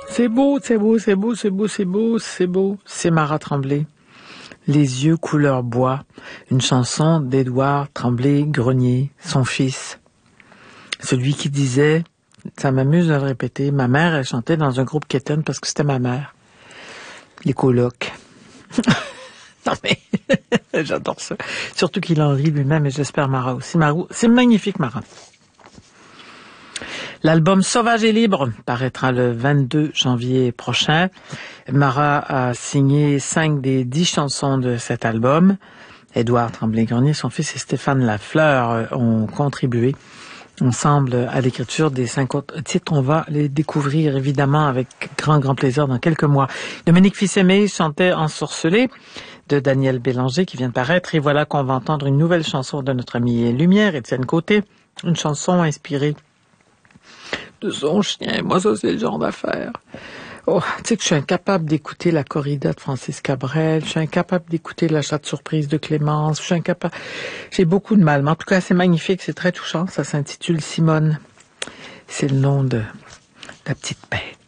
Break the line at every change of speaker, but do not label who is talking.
C'est beau, c'est beau, c'est beau, c'est beau, c'est beau, c'est beau. C'est Marat Tremblay. Les yeux couleur bois. Une chanson d'Édouard Tremblay-Grenier, son fils. Celui qui disait, ça m'amuse de le répéter, ma mère, elle chantait dans un groupe quétaine parce que c'était ma mère. Les colocs. Non mais, j'adore ça. Surtout qu'il en rit lui-même et j'espère Marat aussi. C'est magnifique, Marat. L'album Sauvage et libre paraîtra le 22 janvier prochain. Marat a signé 5 des 10 chansons de cet album. Édouard Tremblay-Grenier, son fils et Stéphane Lafleur ont contribué ensemble à l'écriture des 5 autres titres. On va les découvrir évidemment avec grand plaisir dans quelques mois. Dominique Fils-Aimé chantait Ensorcelé de Daniel Bélanger qui vient de paraître. Et voilà qu'on va entendre une nouvelle chanson de notre ami Lumière, Étienne Côté. Une chanson inspirée de son chien. Moi, ça, c'est le genre d'affaire. Oh, tu sais que je suis incapable d'écouter la corrida de Francis Cabrel. Je suis incapable d'écouter la chatte surprise de Clémence. J'ai beaucoup de mal. Mais en tout cas, c'est magnifique. C'est très touchant. Ça s'intitule Simone. C'est le nom de la petite bête.